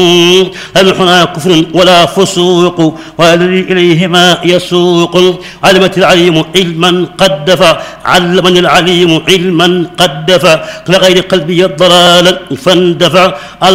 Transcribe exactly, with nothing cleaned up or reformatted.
المحنى كفر ولا فسوق والذي إليهما يسوق. علمت العليم علما قد دفع علمني العليم علما قد دفع لغير قلبي الضلال فاندفع.